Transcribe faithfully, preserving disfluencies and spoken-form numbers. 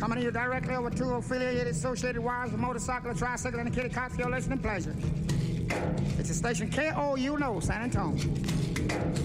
Coming to you directly over two affiliated associated wires, the motorcycle, the tricycle, and the kitty cat for your listening pleasure. It's a station K O U N O, San Antonio.